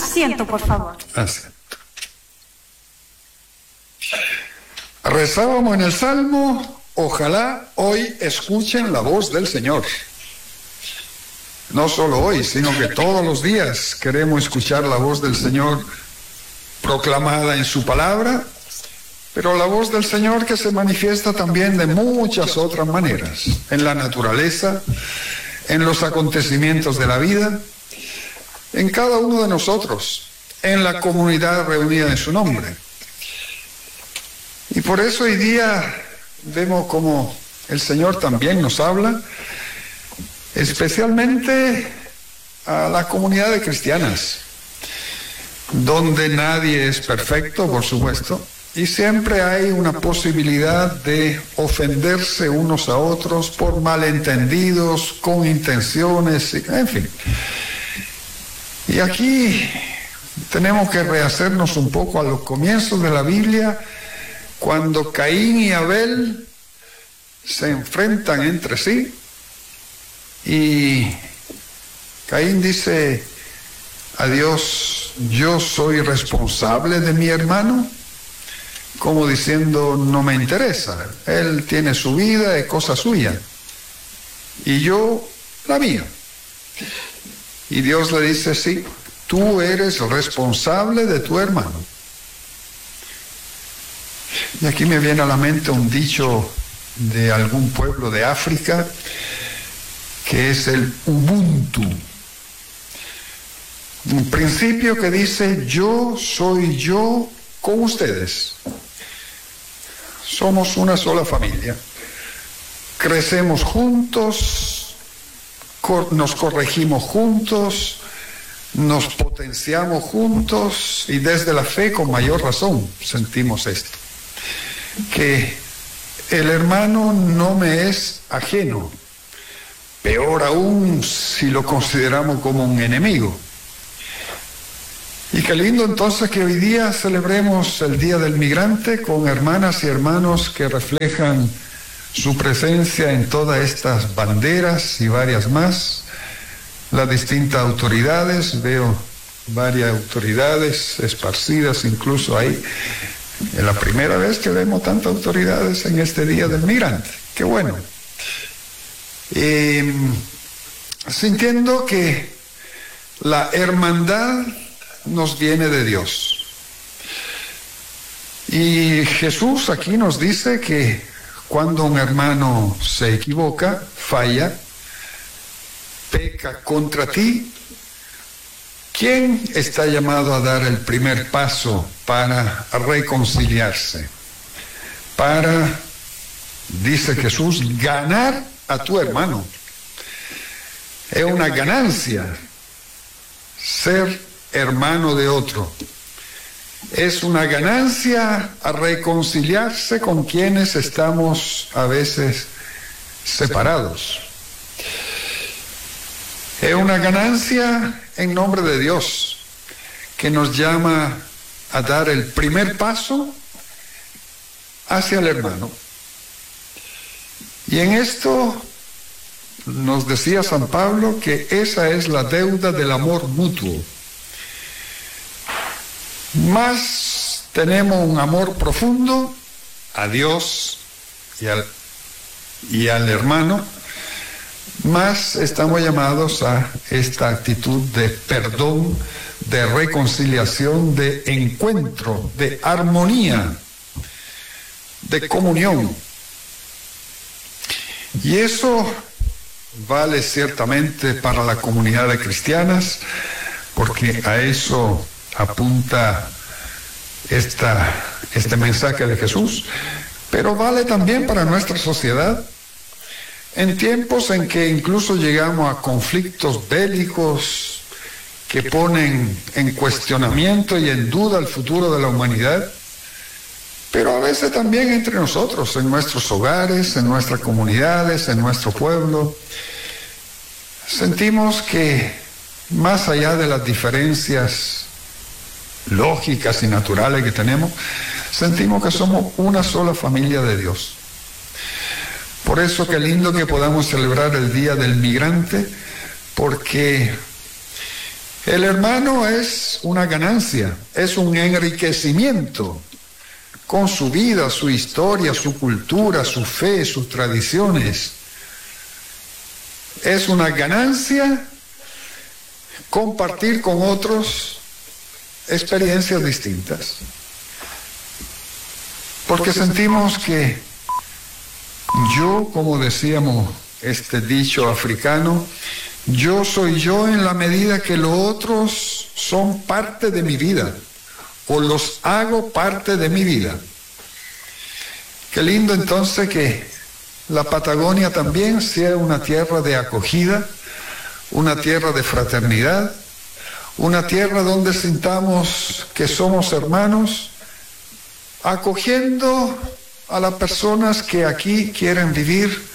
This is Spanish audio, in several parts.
Asiento, por favor. Asiento. Rezábamos en el Salmo, ojalá hoy escuchen la voz del Señor. No solo hoy, sino que todos los días queremos escuchar la voz del Señor proclamada en su palabra, pero la voz del Señor que se manifiesta también de muchas otras maneras, en la naturaleza, en los acontecimientos de la vida, en cada uno de nosotros, en la comunidad reunida en su nombre. Y por eso hoy día vemos como el Señor también nos habla, especialmente a la comunidad de cristianas, donde nadie es perfecto, por supuesto, y siempre hay una posibilidad de ofenderse unos a otros por malentendidos, con intenciones, en fin. Y aquí tenemos que rehacernos un poco a los comienzos de la Biblia, cuando Caín y Abel se enfrentan entre sí, y Caín dice a Dios, yo soy responsable de mi hermano, como diciendo, no me interesa, él tiene su vida, es cosa suya, y yo la mía. Y Dios le dice, sí, tú eres responsable de tu hermano. Y aquí me viene a la mente un dicho de algún pueblo de África, que es el Ubuntu. Un principio que dice, yo soy yo con ustedes. Somos una sola familia. Crecemos juntos, nos corregimos juntos, nos potenciamos juntos, y desde la fe con mayor razón sentimos esto. Que el hermano no me es ajeno, peor aún si lo consideramos como un enemigo. Y qué lindo entonces que hoy día celebremos el Día del Migrante con hermanas y hermanos que reflejan su presencia en todas estas banderas y varias más, las distintas autoridades. Veo varias autoridades esparcidas incluso ahí. Es la primera vez que vemos tantas autoridades en este Día del Migrante. Qué bueno. Sintiendo que la hermandad nos viene de Dios. Y Jesús aquí nos dice que cuando un hermano se equivoca, falla, peca contra ti, ¿quién está llamado a dar el primer paso para reconciliarse? Para, dice Jesús, ganar a tu hermano. Es una ganancia ser hermano de otro. Es una ganancia a reconciliarse con quienes estamos a veces separados. Es una ganancia en nombre de Dios, que nos llama a dar el primer paso hacia el hermano. Y en esto nos decía San Pablo que esa es la deuda del amor mutuo. Más tenemos un amor profundo a Dios y al hermano, más estamos llamados a esta actitud de perdón, de reconciliación, de encuentro, de armonía, de comunión. Y eso vale ciertamente para la comunidad de cristianas, porque a eso apunta este mensaje de Jesús, pero vale también para nuestra sociedad. En tiempos en que incluso llegamos a conflictos bélicos que ponen en cuestionamiento y en duda el futuro de la humanidad, pero a veces también entre nosotros, en nuestros hogares, en nuestras comunidades, en nuestro pueblo, sentimos que más allá de las diferencias lógicas y naturales que tenemos, sentimos que somos una sola familia de Dios. Por eso qué lindo que podamos celebrar el Día del Migrante, porque El hermano es una ganancia, es un enriquecimiento con su vida, su historia, su cultura, su fe, sus tradiciones. Es una ganancia compartir con otros experiencias distintas. Porque sentimos que yo, como decíamos este dicho africano, yo soy yo en la medida que los otros son parte de mi vida, o los hago parte de mi vida. Qué lindo entonces que la Patagonia también sea una tierra de acogida, una tierra de fraternidad, una tierra donde sintamos que somos hermanos, acogiendo a las personas que aquí quieren vivir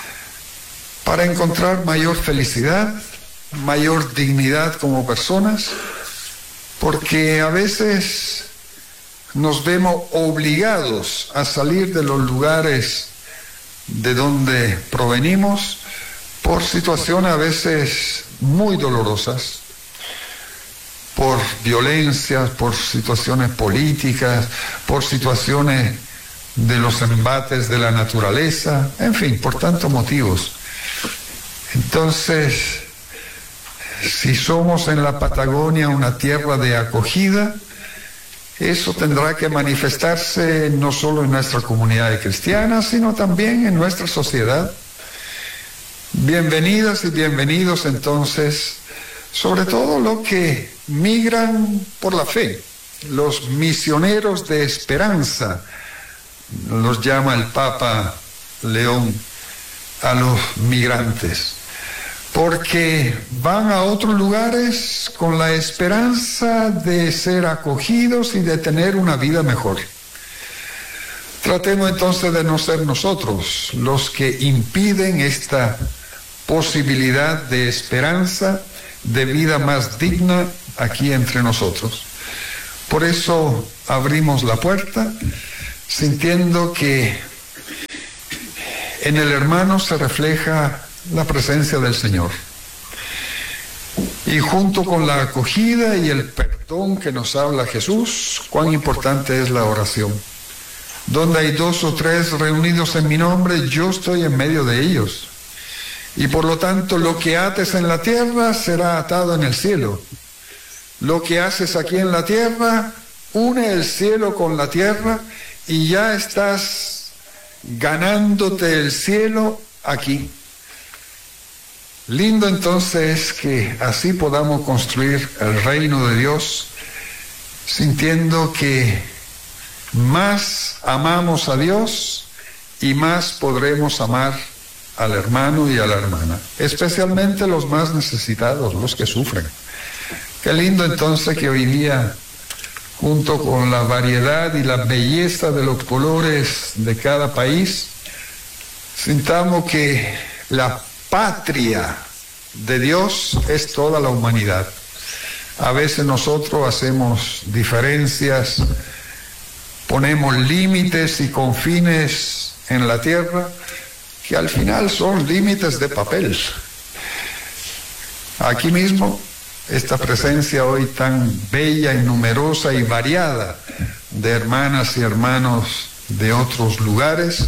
para encontrar mayor felicidad, mayor dignidad como personas, porque a veces nos vemos obligados a salir de los lugares de donde provenimos por situaciones a veces muy dolorosas, por violencias, por situaciones políticas, por situaciones de los embates de la naturaleza, en fin, por tantos motivos. Entonces, si somos en la Patagonia una tierra de acogida, eso tendrá que manifestarse no solo en nuestra comunidad cristiana, sino también en nuestra sociedad. Bienvenidas y bienvenidos entonces, sobre todo los que migran por la fe, los misioneros de esperanza, los llama el Papa León a los migrantes, porque van a otros lugares con la esperanza de ser acogidos y de tener una vida mejor. Tratemos entonces de no ser nosotros los que impiden esta posibilidad de esperanza, de vida más digna aquí entre nosotros. Por eso abrimos la puerta, sintiendo que en el hermano se refleja la presencia del Señor. Y junto con la acogida y el perdón que nos habla Jesús, cuán importante es la oración. Donde hay 2 o 3 reunidos en mi nombre, yo estoy en medio de ellos. Y por lo tanto, lo que ates en la tierra será atado en el cielo. Lo que haces aquí en la tierra, une el cielo con la tierra y ya estás ganándote el cielo aquí. Lindo entonces que así podamos construir el reino de Dios, sintiendo que más amamos a Dios y más podremos amar al hermano y a la hermana, especialmente los más necesitados, los que sufren. Qué lindo entonces que hoy día, junto con la variedad y la belleza de los colores de cada país, sintamos que la patria de Dios es toda la humanidad. A veces nosotros hacemos diferencias, ponemos límites y confines en la tierra que al final son límites de papel. Aquí mismo, esta presencia hoy tan bella y numerosa y variada de hermanas y hermanos de otros lugares,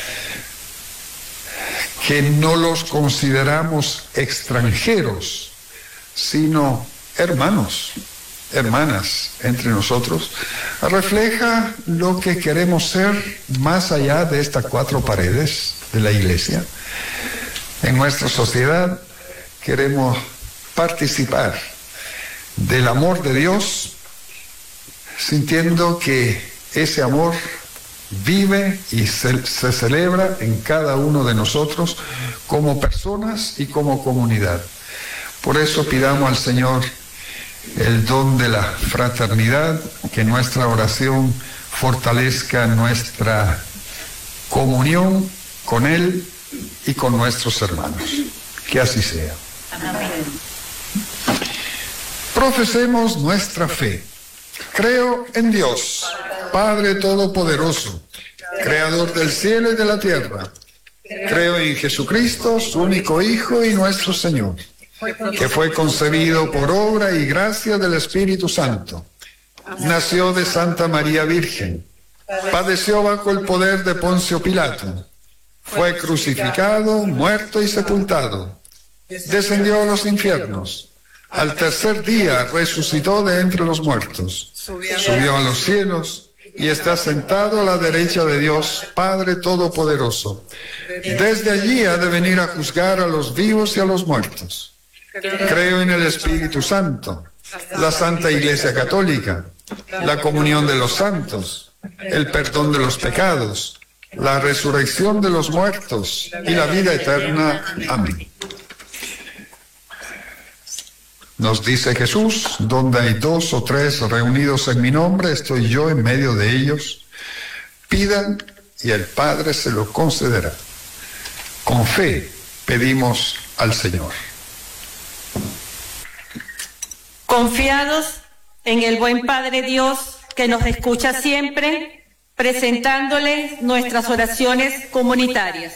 que no los consideramos extranjeros, sino hermanos, hermanas entre nosotros, refleja lo que queremos ser más allá de estas 4 paredes de la iglesia. En nuestra sociedad queremos participar del amor de Dios, sintiendo que ese amor vive y se celebra en cada uno de nosotros como personas y como comunidad. Por eso pidamos al Señor el don de la fraternidad, que nuestra oración fortalezca nuestra comunión con Él y con nuestros hermanos. Que así sea. Amén. Profesemos nuestra fe. Creo en Dios, Padre Todopoderoso, Creador del cielo y de la tierra. Creo en Jesucristo, su único Hijo y nuestro Señor, que fue concebido por obra y gracia del Espíritu Santo. Nació de Santa María Virgen. Padeció bajo el poder de Poncio Pilato. Fue crucificado, muerto y sepultado. Descendió a los infiernos. Al tercer día resucitó de entre los muertos. Subió a los cielos y está sentado a la derecha de Dios, Padre Todopoderoso. Desde allí ha de venir a juzgar a los vivos y a los muertos. Creo en el Espíritu Santo, la Santa Iglesia Católica, la comunión de los santos, el perdón de los pecados, la resurrección de los muertos y la vida eterna. Amén. Nos dice Jesús: donde hay 2 o 3 reunidos en mi nombre, estoy yo en medio de ellos. Pidan y el Padre se lo concederá. Con fe pedimos al Señor. Confiados en el buen Padre Dios que nos escucha siempre, presentándole nuestras oraciones comunitarias.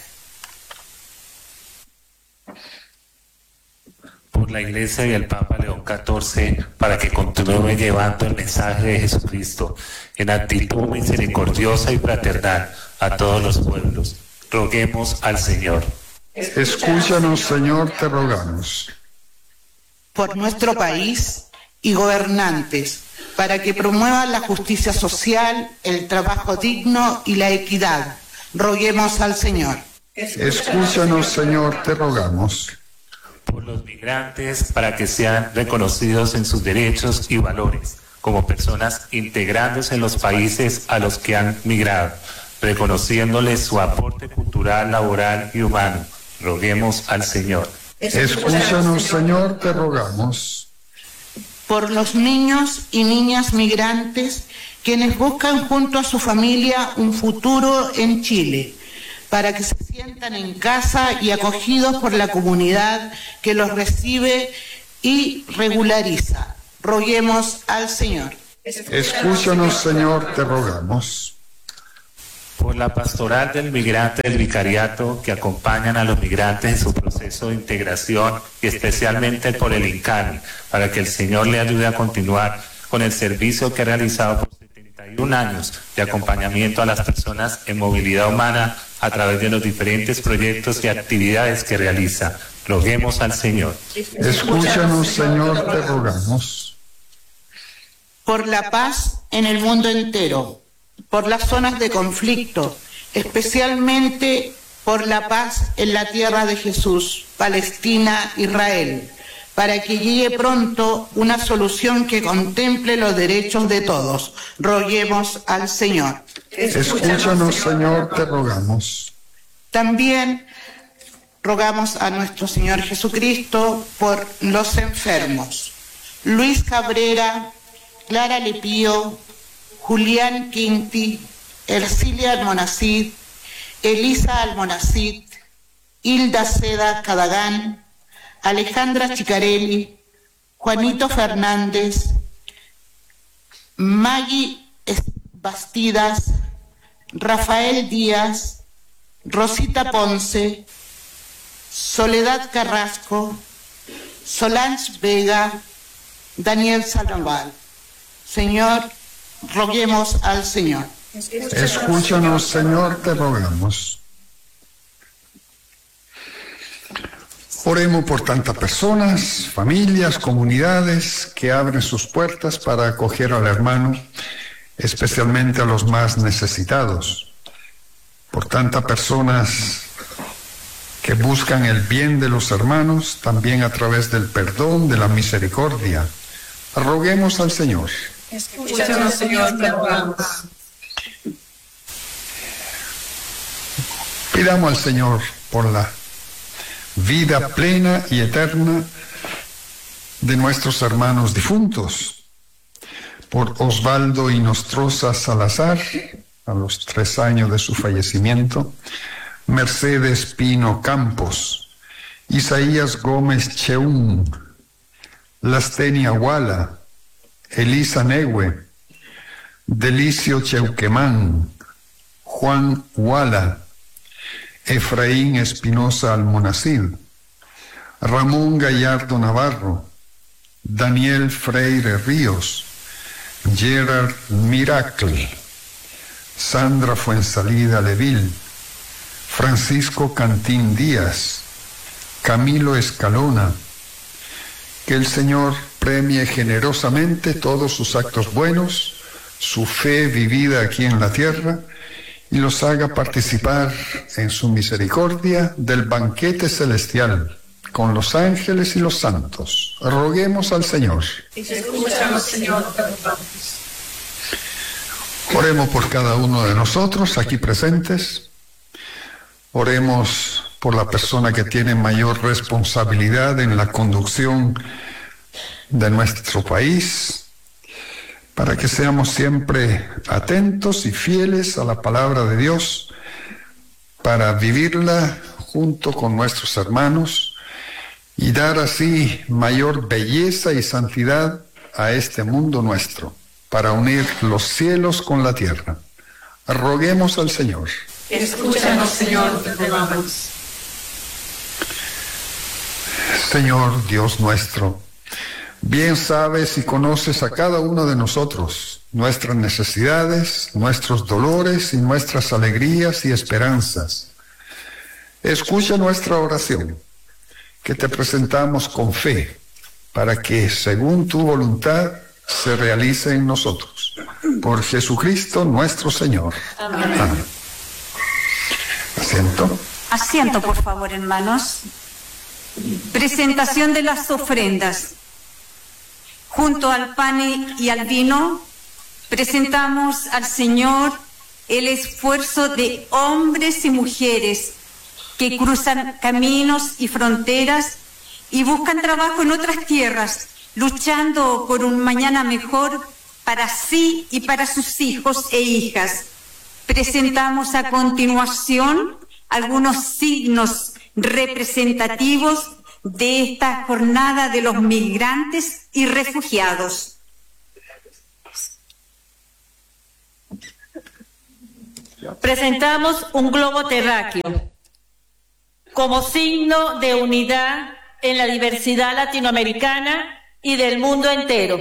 Por la Iglesia y el Papa León XIV, para que continúe llevando el mensaje de Jesucristo en actitud misericordiosa y fraternal a todos los pueblos. Roguemos al Señor. Escúchanos, Señor, te rogamos. Por nuestro país y gobernantes, para que promuevan la justicia social, el trabajo digno y la equidad. Roguemos al Señor. Escúchanos, Señor, te rogamos. Por los migrantes, para que sean reconocidos en sus derechos y valores, como personas integrándose en los países a los que han migrado, reconociéndoles su aporte cultural, laboral y humano. Roguemos al Señor. Escúchanos, Señor, te rogamos. Por los niños y niñas migrantes, quienes buscan junto a su familia un futuro en Chile, para que se sientan en casa y acogidos por la comunidad que los recibe y regulariza. Roguemos al Señor. Escúchanos, Señor, te rogamos. Por la pastoral del migrante del vicariato que acompañan a los migrantes en su proceso de integración y especialmente por el INCANI, para que el Señor le ayude a continuar con el servicio que ha realizado por 71 años de acompañamiento a las personas en movilidad humana a través de los diferentes proyectos y actividades que realiza. Roguemos al Señor. Escúchanos, Señor, te rogamos. Por la paz en el mundo entero, por las zonas de conflicto, especialmente por la paz en la tierra de Jesús, Palestina, Israel, para que llegue pronto una solución que contemple los derechos de todos. Roguemos al Señor. Escúchanos, Señor, te rogamos. También rogamos a nuestro Señor Jesucristo por los enfermos. Luis Cabrera, Clara Lepío, Julián Quinti, Ercilia Almonacid, Elisa Almonacid, Hilda Seda Cadagán, Alejandra Chicarelli, Juanito Fernández, Maggie Bastidas, Rafael Díaz, Rosita Ponce, Soledad Carrasco, Solange Vega, Daniel Sandoval. Señor, roguemos al Señor. Escúchanos, Señor, te rogamos. Oremos por tantas personas, familias, comunidades que abren sus puertas para acoger al hermano, especialmente a los más necesitados. Por tantas personas que buscan el bien de los hermanos, también a través del perdón, de la misericordia. Roguemos al Señor. Escúchanos, Señor, te rogamos. Pidamos al Señor por la vida plena y eterna de nuestros hermanos difuntos, por Osvaldo Inostroza Salazar, a los 3 años de su fallecimiento, Mercedes Pino Campos, Isaías Gómez Cheún, Lastenia Wala, Elisa Negue, Delicio Cheuquemán, Juan Wala, Efraín Espinosa Almonacid, Ramón Gallardo Navarro, Daniel Freire Ríos, Gerard Miracle, Sandra Fuensalida Leville, Francisco Cantín Díaz, Camilo Escalona. Que el Señor premie generosamente todos sus actos buenos, su fe vivida aquí en la tierra, y los haga participar en su misericordia del banquete celestial con los ángeles y los santos. Roguemos al Señor. Escúchanos, Señor. Oremos por cada uno de nosotros aquí presentes. Oremos por la persona que tiene mayor responsabilidad en la conducción de nuestro país, para que seamos siempre atentos y fieles a la palabra de Dios, para vivirla junto con nuestros hermanos y dar así mayor belleza y santidad a este mundo nuestro, para unir los cielos con la tierra. Roguemos al Señor. Escúchanos, Señor, te rogamos. Señor Dios nuestro, bien sabes y conoces a cada uno de nosotros, nuestras necesidades, nuestros dolores y nuestras alegrías y esperanzas. Escucha nuestra oración, que te presentamos con fe, para que, según tu voluntad, se realice en nosotros. Por Jesucristo nuestro Señor. Amén. Amén. Asiento. Asiento, por favor, hermanos. Presentación de las ofrendas. Junto al pan y al vino, presentamos al Señor el esfuerzo de hombres y mujeres que cruzan caminos y fronteras y buscan trabajo en otras tierras, luchando por un mañana mejor para sí y para sus hijos e hijas. Presentamos a continuación algunos signos representativos de esta jornada de los migrantes y refugiados. Presentamos un globo terráqueo como signo de unidad en la diversidad latinoamericana y del mundo entero.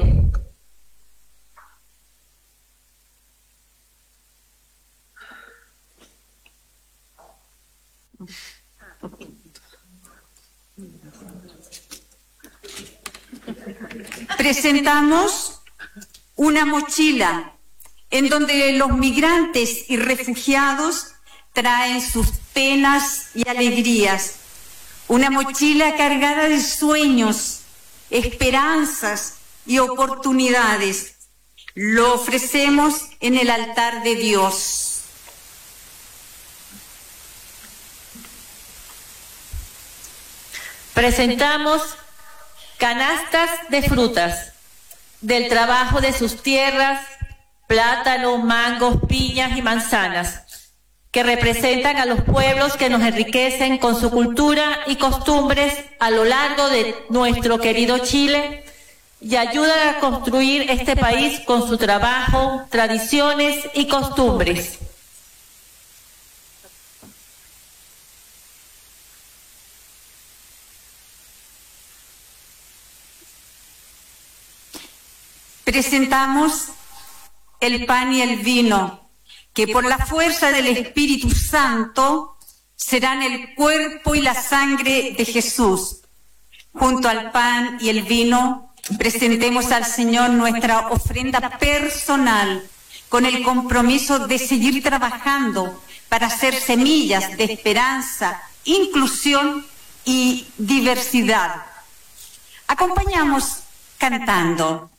Presentamos una mochila en donde los migrantes y refugiados traen sus penas y alegrías. Una mochila cargada de sueños, esperanzas y oportunidades. Lo ofrecemos en el altar de Dios. Presentamos canastas de frutas del trabajo de sus tierras, plátanos, mangos, piñas y manzanas, que representan a los pueblos que nos enriquecen con su cultura y costumbres a lo largo de nuestro querido Chile y ayudan a construir este país con su trabajo, tradiciones y costumbres. Presentamos el pan y el vino, que por la fuerza del Espíritu Santo serán el cuerpo y la sangre de Jesús. Junto al pan y el vino, presentemos al Señor nuestra ofrenda personal, con el compromiso de seguir trabajando para hacer semillas de esperanza, inclusión y diversidad. Acompañamos cantando.